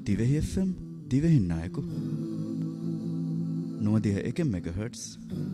ದಿವೆಹಿ ಎಫ್ಎಂ ದಿವೆಹಿ ನಾಯಕು 91 ಮೆಗಾಹರ್ಟ್ಸ್.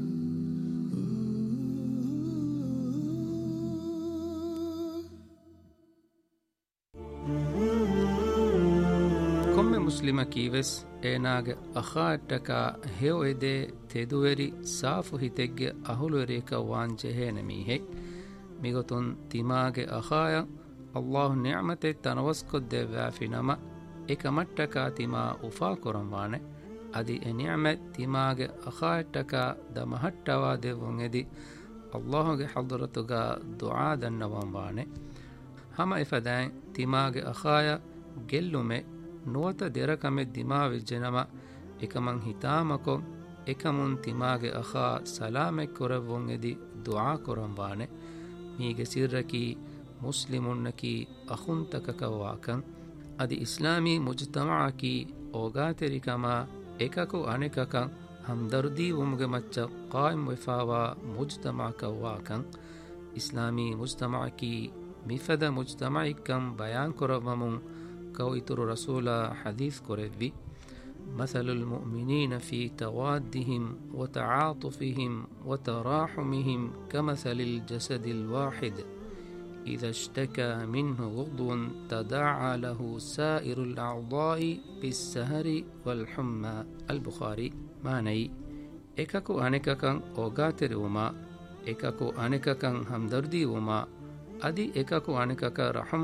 ಕೊಮ್ಮೆ ಮುಸ್ಲಿಮ ಕೀವೆಸ್ ಏನಾಗೆ ಅಖಾಟಕ ಹೇವ್ ಎದೆ ತೆದುವೆರಿ ಸಾಫು ಹಿತೆಗ್ಗೆ ಅಹುಲುವೆರೇಕ ವಾಂಜೆಹೇನೆ ಮೀಹೆ ಮಿಗೊತುನ್ ತಿಮಾಗೆ ಅಖಾಯ ಅಲ್ಲಾಹು ನಿಅಮತೆ ತನವಸ್ಕೊದ್ದೆ ವ್ಯಾಫಿನಮ ಏಕಮಟ್ಟಕ ತಿಮಾ ಉಫಾ ಕೊರಂವಾನೆ ಅದಿ ಎ ನಿಅಮತ್ ತಿಮಾಗೆ ಅಖಾಟಕ ದ ಮಹಟ್ಟವಾ ದೆವ್ವುಂ ಎದಿ ಅಲ್ಲಾಹುಗೆ ಹದರತುಗ ದುಆ ದನ್ನವಂವಾನೆ ಹಮ ಇಫದಾಯ್ ತಿಮಾಗೆ ಅಖಾಯ ಗೆಲ್ಲುಮೆ ನುವತ ದೆರಕಮೆ ದಿಮಾವಿಜ್ಜೆನಮ ಏಕಮಂ ಹಿತಾಮಕೊ ಏಕಮುನ್ ತಿಮಾಗೆ ಅಖಾ ಸಲಾಮೆ ಕೊರವ್ವುಂ ಎದಿ ದುಆ ಕೊರಂವಾನೆ ಮೀಗೆ ಸಿರ್ರಕಿ ಮುಸ್ಲಿಮುನ್ನಕಿ ಅಖುಂತಕಕವಾಕಂ ಅದಿ ಇಸ್ಲಾಮಿ ಮುಜ್ತಮಾಕಿ ಓಗಾತೆರಿಕಮ ಏಕಕು ಅನೆಕಕಂ ಹಮ್ದರ್ದಿ ಉಮ್ಗೆ ಮಚ್ಚ ಕಾಯಿಂ ವೆಫಾವಾ ಮುಜ್ತಮಾಕವಾಕಂ ಇಸ್ಲಾಮಿ ಮುಜ್ತಮಾಕಿ ಮಿಫದ ಮುಜ್ತಮಾಯಿಕಂ ಬಯಾನ್ ಕೊರವಮುಂ ಕೌಯಿತುರು ರಸೂಲ ಹದೀಸ್ ಕೊರೆವ್ವಿ مثل المؤمنين في توادهم وتعاطفهم وتراحمهم كمثل الجسد الواحد إذا اشتكى منه عضو تداعى له سائر الأعضاء بالسهر والحمى. البخاري. معنی ایکاکو انککن اوگاتر وما ایکاکو انککن همدردی وما ادی ایکاکو انکک رحم